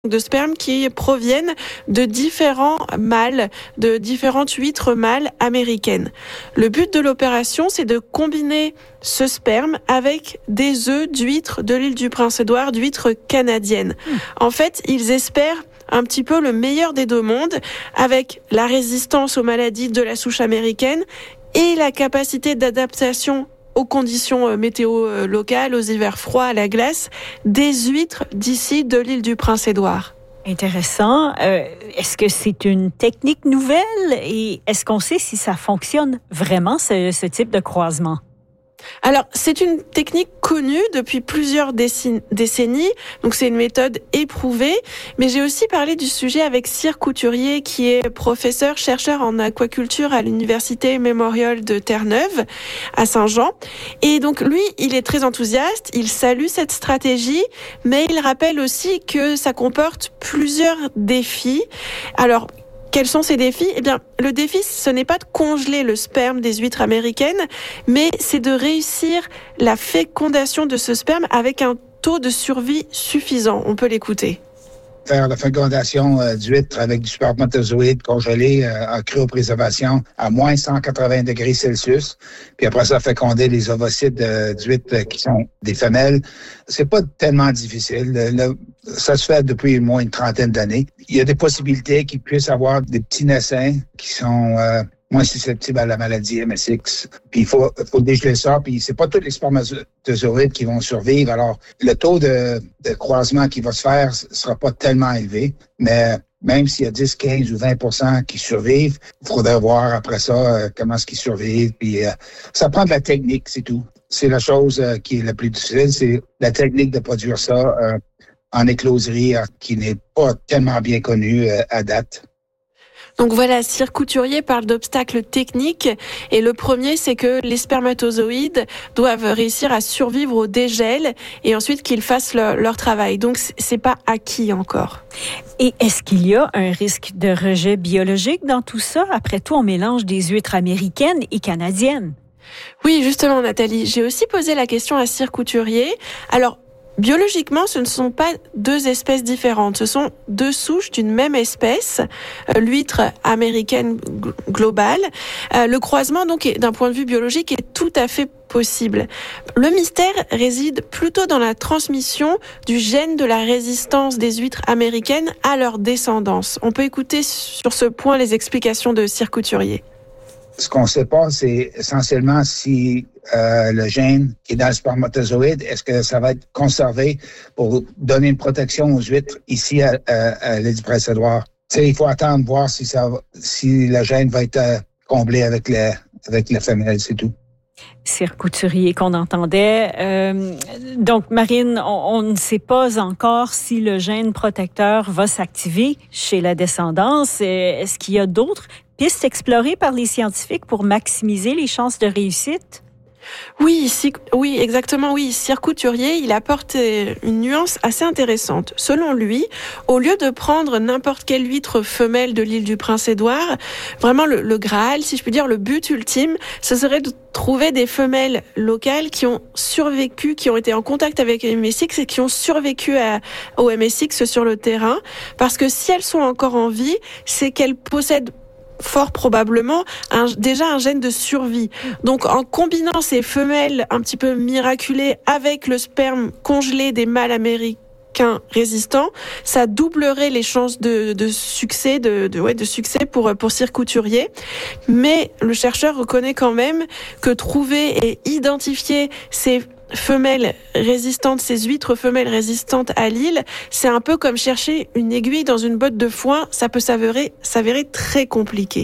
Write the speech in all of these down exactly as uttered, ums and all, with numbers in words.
de sperme qui proviennent de différents mâles, de différentes huîtres mâles américaines. Le but de l'opération, c'est de combiner ce sperme avec des œufs d'huîtres de l'île du Prince-Édouard, d'huîtres canadiennes. Mmh. En fait, ils espèrent un petit peu le meilleur des deux mondes, avec la résistance aux maladies de la souche américaine et la capacité d'adaptation aux conditions météo locales, aux hivers froids, à la glace, des huîtres d'ici de l'île du Prince-Édouard. Intéressant. Euh, est-ce que c'est une technique nouvelle et est-ce qu'on sait si ça fonctionne vraiment, ce, ce type de croisement? Alors, c'est une technique connue depuis plusieurs décennies, donc c'est une méthode éprouvée, mais j'ai aussi parlé du sujet avec Cyr Couturier, qui est professeur, chercheur en aquaculture à l'Université Memorial de Terre-Neuve, à Saint-Jean. Et donc, lui, il est très enthousiaste, il salue cette stratégie, mais il rappelle aussi que ça comporte plusieurs défis. Alors, quels sont ces défis? Eh bien, le défi, ce n'est pas de congeler le sperme des huîtres américaines, mais c'est de réussir la fécondation de ce sperme avec un taux de survie suffisant. On peut l'écouter. Faire la fécondation euh, d'huîtres avec du spermatozoïde congelé euh, en cryopréservation à moins cent quatre-vingts degrés Celsius. Puis après ça, féconder les ovocytes euh, d'huîtres qui sont des femelles. C'est pas tellement difficile. Le, le, ça se fait depuis moins une trentaine d'années. Il y a des possibilités qu'ils puissent avoir des petits naissins qui sont euh, moins susceptibles à la maladie M S X. Puis il faut, faut dégeler ça, puis c'est pas tous les spermatozoïdes qui vont survivre. Alors, le taux de, de croisement qui va se faire sera pas tellement élevé, mais même s'il y a dix, quinze ou vingt pour cent qui survivent, il faudrait voir après ça euh, comment est-ce qu'ils survivent. Puis euh, ça prend de la technique, c'est tout. C'est la chose euh, qui est la plus difficile, c'est la technique de produire ça euh, en écloserie euh, qui n'est pas tellement bien connue euh, à date. Donc voilà, Cyr Couturier parle d'obstacles techniques et le premier, c'est que les spermatozoïdes doivent réussir à survivre au dégel et ensuite qu'ils fassent leur, leur travail. Donc c'est pas acquis encore. Et est-ce qu'il y a un risque de rejet biologique dans tout ça? Après tout, on mélange des huîtres américaines et canadiennes. Oui, justement, Nathalie, j'ai aussi posé la question à Cyr Couturier. Alors, biologiquement, ce ne sont pas deux espèces différentes. Ce sont deux souches d'une même espèce, euh, l'huître américaine g- globale. Euh, le croisement, donc, est, d'un point de vue biologique, est tout à fait possible. Le mystère réside plutôt dans la transmission du gène de la résistance des huîtres américaines à leur descendance. On peut écouter sur ce point les explications de Cyr Couturier. Ce qu'on ne sait pas, c'est essentiellement si euh, le gène qui est dans le spermatozoïde, est-ce que ça va être conservé pour donner une protection aux huîtres ici à, à, à l'île du Prince-Édouard. Tu sais, il faut attendre voir si ça, si le gène va être euh, comblé avec la, avec la femelle, c'est tout. Cyr Couturier qu'on entendait. Euh, donc, Marine, on, on ne sait pas encore si le gène protecteur va s'activer chez la descendance. Est-ce qu'il y a d'autres pistes explorées par les scientifiques pour maximiser les chances de réussite? Oui, si, oui, exactement, oui. Cyr Couturier, il apporte une nuance assez intéressante. Selon lui, au lieu de prendre n'importe quelle huître femelle de l'île du Prince-Édouard, vraiment le, le Graal, si je puis dire, le but ultime, ce serait de trouver des femelles locales qui ont survécu, qui ont été en contact avec M S X et qui ont survécu à, au M S X sur le terrain. Parce que si elles sont encore en vie, c'est qu'elles possèdent fort probablement un, déjà un gène de survie. Donc en combinant ces femelles un petit peu miraculées avec le sperme congelé des mâles américains résistants, ça doublerait les chances de, de succès, de, de, ouais, de succès pour, pour Cyr Couturier. Mais le chercheur reconnaît quand même que trouver et identifier ces femelles résistantes, ces huîtres femelles résistantes à l'île, c'est un peu comme chercher une aiguille dans une botte de foin, ça peut s'avérer, s'avérer très compliqué.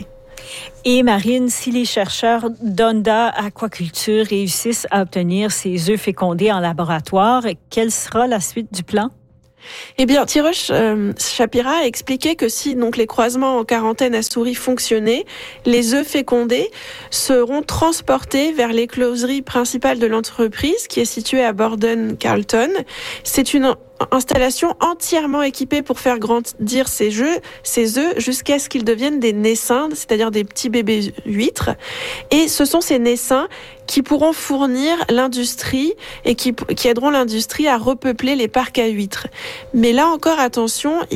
Et Marine, si les chercheurs d'Onda Aquaculture réussissent à obtenir ces œufs fécondés en laboratoire, quelle sera la suite du plan? Eh bien, Tirosh euh, Shapira a expliqué que si donc les croisements en quarantaine à souris fonctionnaient, les œufs fécondés seront transportés vers l'écloserie principale de l'entreprise qui est située à Borden-Carlton. C'est une installation entièrement équipée pour faire grandir ces jeux, ces œufs jusqu'à ce qu'ils deviennent des naissins, c'est-à-dire des petits bébés huîtres. Et ce sont ces naissins qui pourront fournir l'industrie et qui, qui aideront l'industrie à repeupler les parcs à huîtres. Mais là encore, attention,